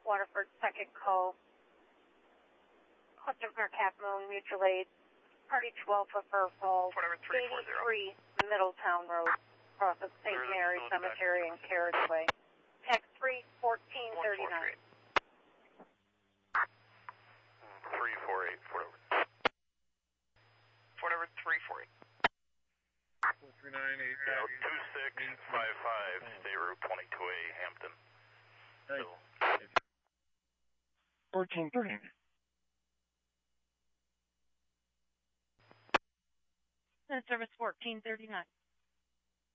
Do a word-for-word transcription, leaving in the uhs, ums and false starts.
Waterford Second Cove, Clifton Park Half Moon Mutual Aid, Party twelve for Fur Falls, eighty-three Middletown Road, across of Saint Mary Cemetery and Carriageway. Text three fourteen thirty-nine. three four eight, Fort Edward. Fort Edward three four eight. three nine eight. two six five five, State Route twenty-two A, Hampton. fourteen thirty. Service fourteen thirty-nine.